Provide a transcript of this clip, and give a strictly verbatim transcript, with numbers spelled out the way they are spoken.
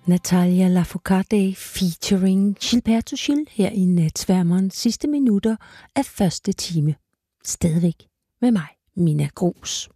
Natalia Lafourcade featuring Gilberto Gil her i Natsværmerens sidste minutter af første time. Stadigvæk med mig, Mina Grus.